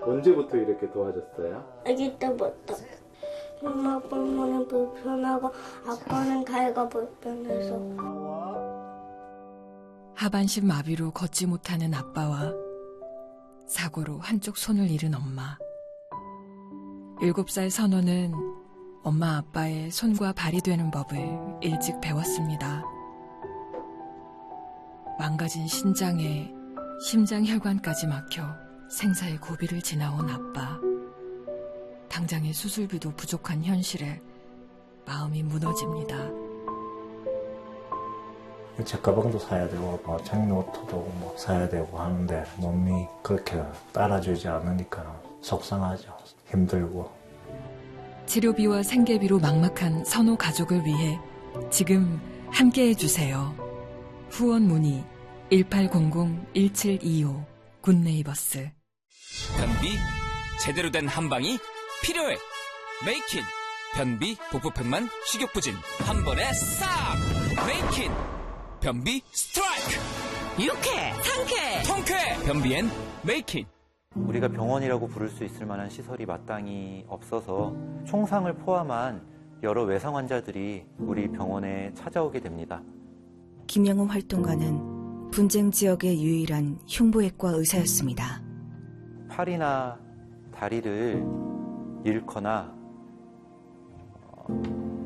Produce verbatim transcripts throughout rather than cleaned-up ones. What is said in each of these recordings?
언제부터 이렇게 도와줬어요? 아기 때부터. 엄마 아빠는 불편하고 아빠는 다리가 불편해서. 하반신 마비로 걷지 못하는 아빠와 사고로 한쪽 손을 잃은 엄마. 일곱 살 선호는 엄마 아빠의 손과 발이 되는 법을 일찍 배웠습니다. 망가진 신장에 심장혈관까지 막혀 생사의 고비를 지나온 아빠. 당장의 수술비도 부족한 현실에 마음이 무너집니다. 제 가방도 사야 되고 뭐 장노트도 뭐 사야 되고 하는데 몸이 그렇게 따라주지 않으니까 속상하죠. 힘들고. 치료비와 생계비로 막막한 선호 가족을 위해 지금 함께해 주세요. 후원 문의 일팔공공 일칠이오 굿네이버스. 변비 제대로 된 한방이 필요해. 메이킨 변비 복부팽만 식욕부진 한 번에 싹. 메이킨 변비 스트라이크. 유쾌 상쾌 통쾌 변비엔 메이킨. 우리가 병원이라고 부를 수 있을 만한 시설이 마땅히 없어서 총상을 포함한 여러 외상 환자들이 우리 병원에 찾아오게 됩니다. 김영웅 활동가는 분쟁 지역의 유일한 흉부외과 의사였습니다. 팔이나 다리를 잃거나 어,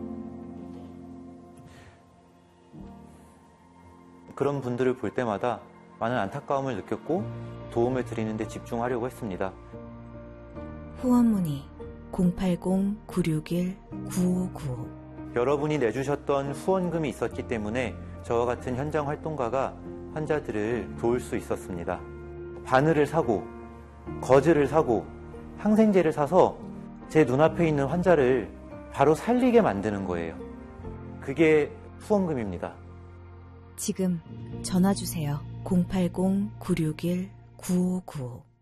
그런 분들을 볼 때마다 많은 안타까움을 느꼈고 도움을 드리는 데 집중하려고 했습니다. 후원 문의 공팔공 구육일 구오구오. 여러분이 내주셨던 후원금이 있었기 때문에 저와 같은 현장 활동가가 환자들을 도울 수 있었습니다. 바늘을 사고 거즈를 사고 항생제를 사서 제 눈앞에 있는 환자를 바로 살리게 만드는 거예요. 그게 후원금입니다. 지금 전화 주세요. 공팔공 구육일 구오구오.